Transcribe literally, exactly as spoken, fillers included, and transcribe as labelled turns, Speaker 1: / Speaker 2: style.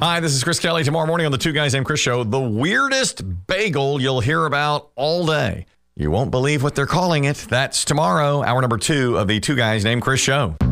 Speaker 1: Hi, this is Chris Kelly. Tomorrow morning on the Two Guys Named Chris show, the weirdest bagel you'll hear about all day. You won't believe what they're calling it. That's tomorrow, hour number two of the Two Guys Named Chris show.